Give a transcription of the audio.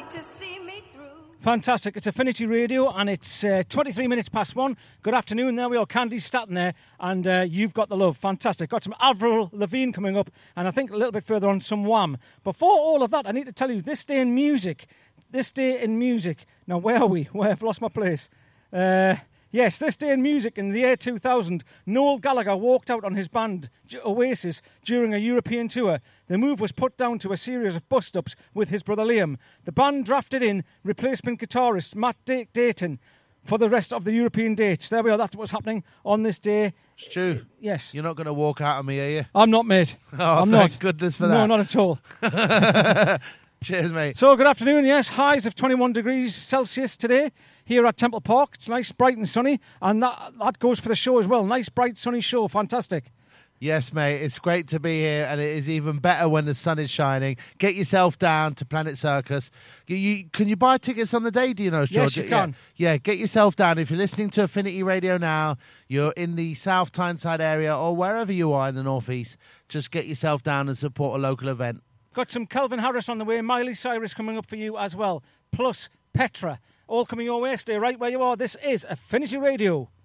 to see me through. Fantastic. It's Affinity Radio, and it's 23 minutes past 1. Good afternoon. There we are. Candy's starting there, and You've Got the Love. Fantastic. Got some Avril Lavigne coming up, and I think a little bit further on some Wham. Before all of that, I need to tell you, this day in music. Now, where are we? I've lost my place. Yes, this day in music in the year 2000, Noel Gallagher walked out on his band Oasis during a European tour. The move was put down to a series of bust-ups with his brother Liam. The band drafted in replacement guitarist Matt Dayton for the rest of the European dates. There we are, that's what's happening on this day. Stu, yes. You're not going to walk out on me, are you? I'm not, mate. Oh, I'm thank not. goodness for that. No, not at all. Cheers, mate. So, good afternoon, yes. Highs of 21 degrees Celsius today here at Temple Park. It's nice, bright and sunny, and that goes for the show as well. Nice, bright, sunny show. Fantastic. Yes, mate. It's great to be here, and it is even better when the sun is shining. Get yourself down to Planet Circus. Can you buy tickets on the day, do you know, George? Yes, you can. Yeah, get yourself down. If you're listening to Affinity Radio now, you're in the South Tyneside area or wherever you are in the North East, just get yourself down and support a local event. Got some Calvin Harris on the way, Miley Cyrus coming up for you as well, plus Petra. All coming your way. Stay right where you are. This is Affinity Radio.